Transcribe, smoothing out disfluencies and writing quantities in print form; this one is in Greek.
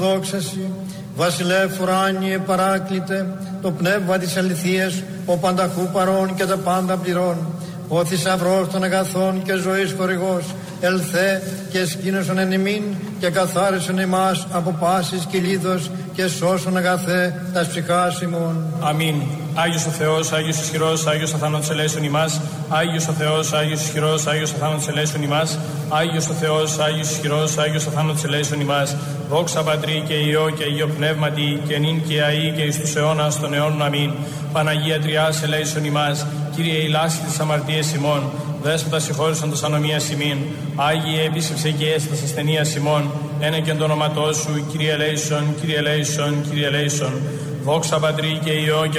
Δόξα Συ, Βασιλεύ ουράνιε παράκλητε, το πνεύμα της αληθείας, ο πανταχού παρών και τα πάντα πληρών, ο θησαυρός των αγαθών και ζωής χορηγός, ελθέ και σκήνωσον εν ημίν και καθάρισον εμάς από πάσης κυλίδος και σώσον αγαθέ τας ψυχάς ημών. Αμήν. Άγιος ο Θεός, Άγιος ισχυρός, Άγιος αθάνατος ελέησον ημάς. Άγιος ο Θεός, Άγιος ισχυρός, Άγιος αθάνατος ελέησον ημάς. Άγιος ο Θεός, Άγιος ισχυρός, Άγιος αθάνατος ελέησον ημάς. Δόξα Πατρί και Υιό και Υιό Πνεύματι και νυν και αεί και εις τους αιώνας των αιώνων. Αμήν. Παναγία Τριάς ελέησον ημάς. Κύριε ηλάσχη τις αμαρτίες ημών. Δέσποτα συγχώρησον τας ανομίας ημίν. Άγιε επίσκεψε και έστας ασθενείας ημών. Ένα και το όνοματό σου, Κύριε ελέησον, Κύριε ελέησον, Κύριε ελέησον. Δόξα Πατρί και Υιό και